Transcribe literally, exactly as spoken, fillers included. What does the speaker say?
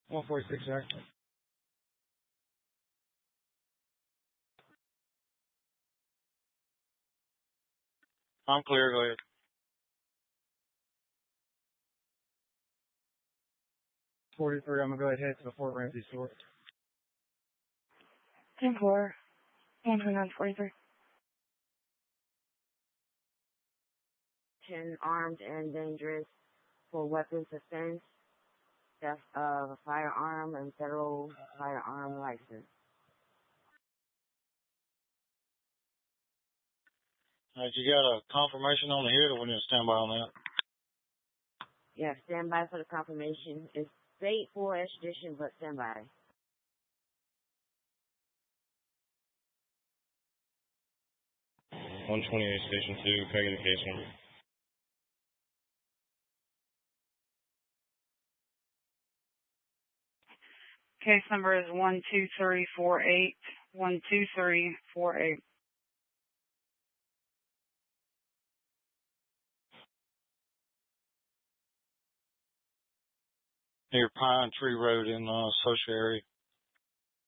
one forty-six, sir. I'm clear. Go ahead. forty-three, I'm going to go ahead to the Fort Ramsey store. ten four, one twenty-nine forty-three. ten armed and dangerous for weapons offense, theft of a firearm and federal firearm license. All right, you got a confirmation on the hit, or we need to stand by on that? Yeah, stand by for the confirmation. It's state for extradition, but stand by. one twenty-eight, Station two, can I get a case number? Case number is one two three four eight, one two three four eight. Near Pine Tree Road in uh, Social area.